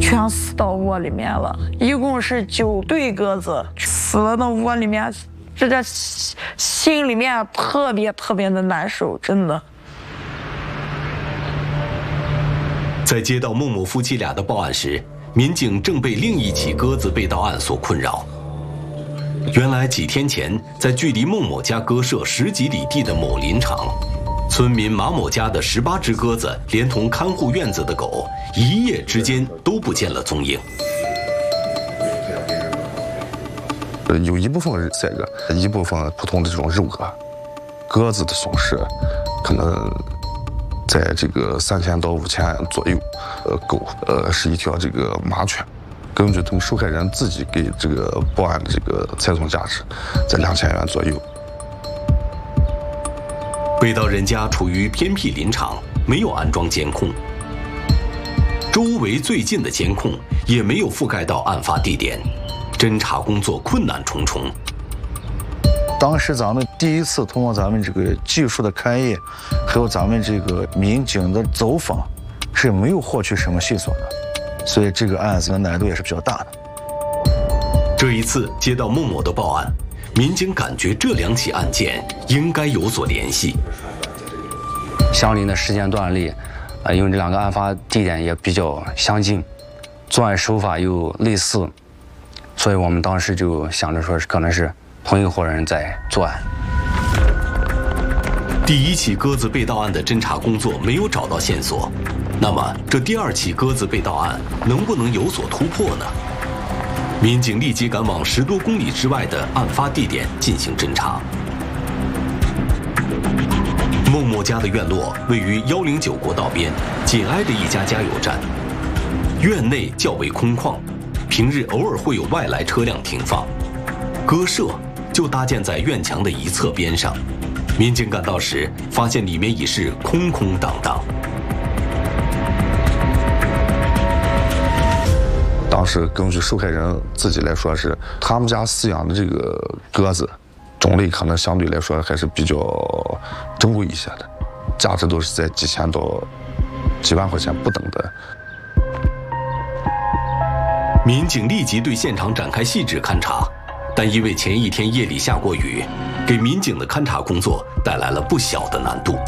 全死到窝里面了，一共是9对鸽子死了到窝里面，这心里面特别的难受，真的。 在接到孟某夫妻俩的报案时，民警正被另一起鸽子被盗案所困扰。原来几天前，在距离孟某家鸽舍10几里地的某林场，村民马某家的18只鸽子，连同看护院子的狗，一夜之间都不见了踪影。 有一部分是这个，一部分普通的这种肉鸽，鸽子的损失可能在这个3000到5000左右。狗是一条这个麻雀。根据他们受害人自己给这个报案的这个财损价值，在2000元左右。 被盗人家处于偏僻林场，没有安装监控，周围最近的监控也没有覆盖到案发地点，侦查工作困难重重。 当时咱们第一次通过咱们这个技术的勘验，还有咱们这个民警的走访，是没有获取什么线索的。所以这个案子的难度也是比较大的。 这一次接到孟某的报案，民警感觉这2起案件应该有所联系。 相邻的时间段里，因为这2个案发地点也比较相近，作案手法又类似，所以我们当时就想着说可能是同一伙人在作案。 第1起鸽子被盗案的侦查工作没有找到线索，那么这第2起鸽子被盗案能不能有所突破呢？民警立即赶往10多公里之外的案发地点进行侦查。孟某家的院落位于109国道边，紧挨着一家加油站，院内较为空旷，平日偶尔会有外来车辆停放。鸽舍就搭建在院墙的一侧边上。民警赶到时，发现里面已是空空荡荡。 当时根据受害人自己来说，是他们家饲养的这个鸽子种类可能相对来说还是比较珍贵一些的，价值都是在几千到几万块钱不等的。 民警立即对现场展开细致勘查，但因为前一天夜里下过雨，给民警的勘查工作带来了不小的难度。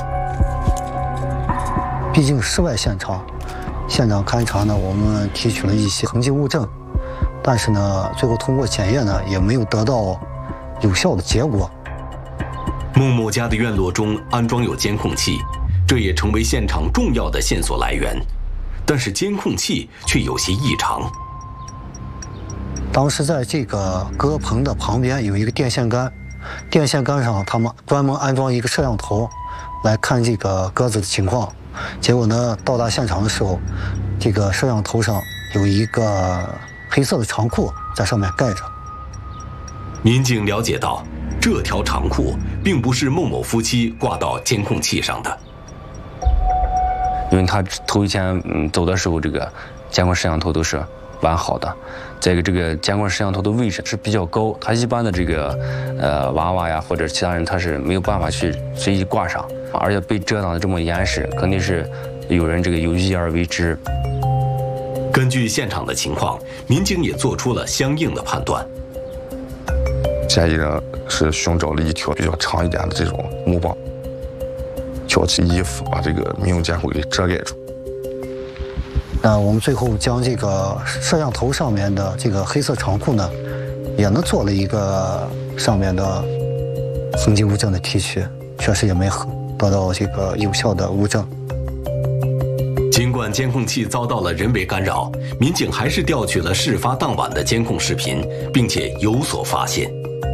毕竟室外现场勘查呢，我们提取了一些痕迹物证，但是呢，最后通过检验呢，也没有得到有效的结果。 孟某家的院落中安装有监控器，这也成为现场重要的线索来源。但是监控器却有些异常。 当时在这个鸽棚的旁边有一个电线杆，电线杆上他们专门安装一个摄像头，来看这个鸽子的情况。结果呢，到达现场的时候，这个摄像头上有一个黑色的长裤在上面盖着。 民警了解到，这条长裤并不是孟某夫妻挂到监控器上的， 因为他头一天走的时候，这个监控摄像头都是完好的。再一个，这个监控摄像头的位置是比较高，他一般的这个娃娃呀或者其他人他是没有办法去随意挂上，而且被遮挡的这么严实，肯定是有人这个有意而为之。 根据现场的情况，民警也做出了相应的判断。 嫌疑人是寻找了一条比较长一点的这种木棒，挑起衣服把这个民用监控给遮盖住。 那我们最后将这个摄像头上面的这个黑色长裤呢，也能做了一个上面的痕迹物证的提取，确实也没得到这个有效的物证。 尽管监控器遭到了人为干扰，民警还是调取了事发当晚的监控视频，并且有所发现。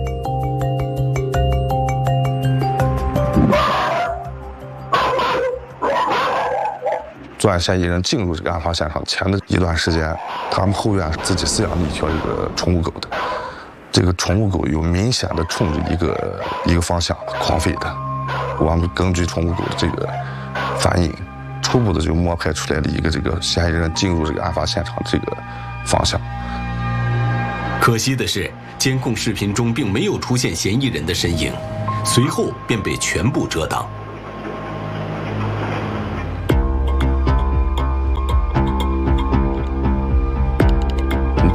作案嫌疑人进入这个案发现场前的一段时间，他们后院自己饲养的一条这个宠物狗的，这个宠物狗有明显的冲着一个方向狂吠的。我们根据宠物狗的这个反应，初步的就摸排出来了一个这个嫌疑人进入这个案发现场的这个方向。 可惜的是，监控视频中并没有出现嫌疑人的身影，随后便被全部遮挡。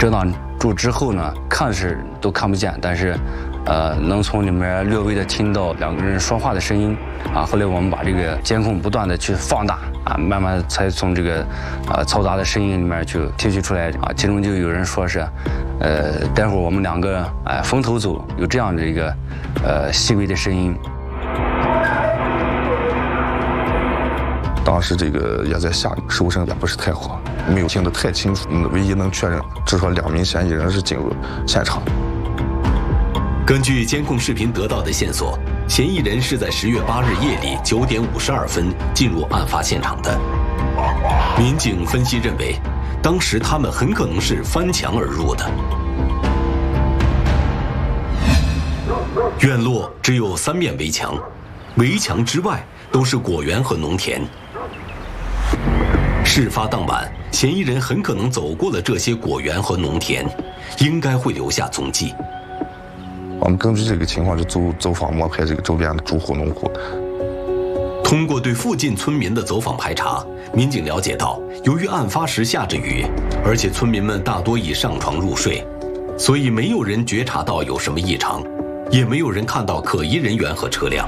遮挡住之后呢，看是都看不见，但是能从里面略微的听到2个人说话的声音啊。后来我们把这个监控不断的去放大啊，慢慢才从这个嘈杂的声音里面就提取出来啊。其中就有人说是，待会儿我们2个分头走，有这样的一个细微的声音。 当时这个也在下雨，收声也不是太好，没有听得太清楚。唯一能确认，至少2名嫌疑人是进入现场。 根据监控视频得到的线索，嫌疑人是在10月8日夜里9点52分进入案发现场的。民警分析认为，当时他们很可能是翻墙而入的。院落只有3面围墙，围墙之外都是果园和农田。事发当晚，嫌疑人很可能走过了这些果园和农田，应该会留下踪迹。 我们根据这个情况，就走访摸排这个周边的住户、农户。 通过对附近村民的走访排查，民警了解到，由于案发时下着雨，而且村民们大多已上床入睡，所以没有人觉察到有什么异常，也没有人看到可疑人员和车辆。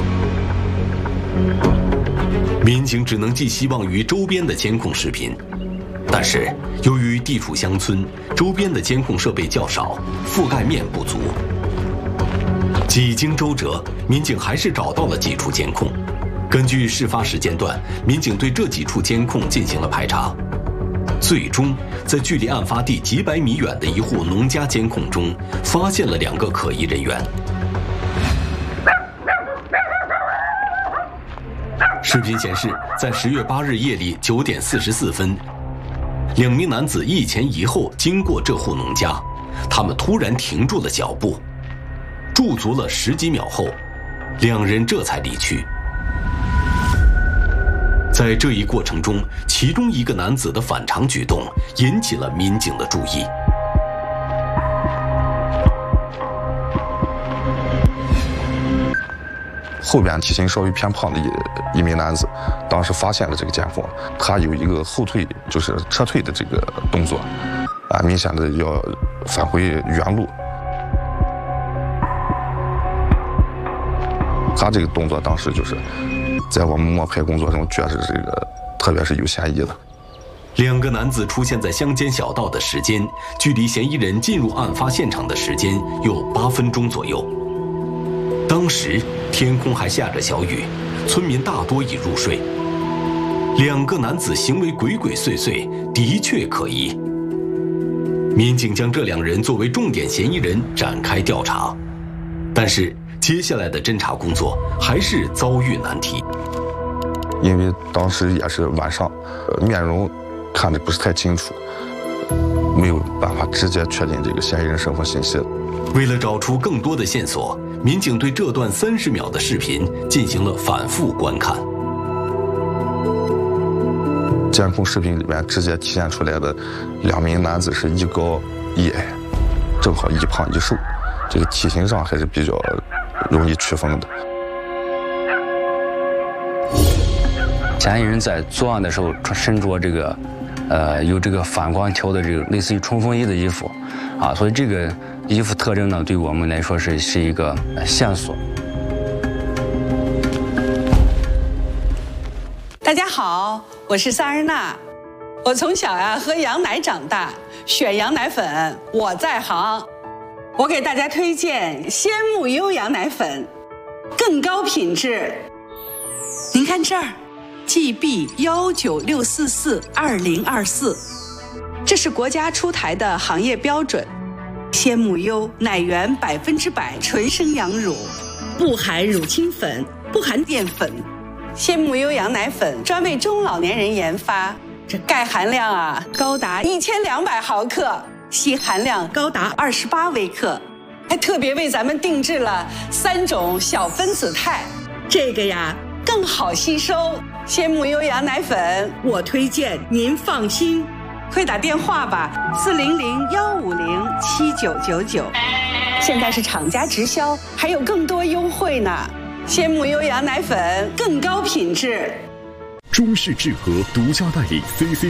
民警只能寄希望于周边的监控视频，但是由于地处乡村，周边的监控设备较少，覆盖面不足。几经周折，民警还是找到了几处监控。根据事发时间段，民警对这几处监控进行了排查，最终在距离案发地几百米远的一户农家监控中，发现了2个可疑人员。视频显示，在10月8日夜里9点44分，2名男子一前一后经过这户农家，他们突然停住了脚步，驻足了10几秒后，2人这才离去。在这一过程中，其中一个男子的反常举动引起了民警的注意。 后边体型稍微偏胖的一名男子，当时发现了这个监控，他有一个后退，就是撤退的这个动作，明显的要返回原路。他这个动作当时就是在我们摸排工作中，觉得这个特别是有嫌疑的。 2个男子出现在乡间小道的时间，距离嫌疑人进入案发现场的时间有8分钟左右。当时天空还下着小雨，村民大多已入睡。2个男子行为鬼鬼祟祟，的确可疑。民警将这2人作为重点嫌疑人展开调查，但是接下来的侦查工作还是遭遇难题。 因为当时也是晚上，面容看得不是太清楚，没有办法直接确定这个嫌疑人身份信息。 为了找出更多的线索，民警对这段30秒的视频进行了反复观看。 监控视频里面直接体现出来的2名男子是一高一矮，正好一胖一瘦，这个体型上还是比较容易区分的。 嫌疑人在作案的时候身着这个，有这个反光条的这个类似于冲锋衣的衣服，啊，所以这个衣服特征呢，对我们来说是一个线索。 大家好，我是萨日娜，我从小喝羊奶长大，选羊奶粉我在行。我给大家推荐鲜木优羊奶粉，更高品质。您看这儿。GB196442024，这是国家出台的行业标准。鲜木优奶源100%纯生羊乳，不含乳清粉，不含淀粉。鲜木优羊奶粉专为中老年人研发，这钙含量高达1200毫克，硒含量高达28微克，还特别为咱们定制了3种小分子肽，这个更好吸收。鲜木优羊奶粉，我推荐您放心，快打电话吧，400-150-7999。现在是厂家直销，还有更多优惠呢。鲜木优羊奶粉更高品质。 中式制和独家代理 CC